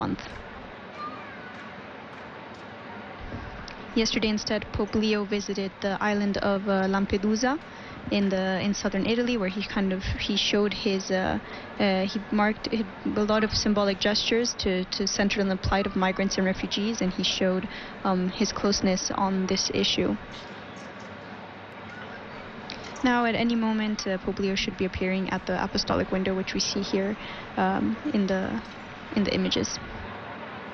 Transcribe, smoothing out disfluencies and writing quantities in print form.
month. Yesterday, instead, Pope Leo visited the island of Lampedusa in southern Italy, where he showed his he marked a lot of symbolic gestures to center on the plight of migrants and refugees, and he showed his closeness on this issue. Now, at any moment, Pope Leo should be appearing at the apostolic window, which we see here in the images.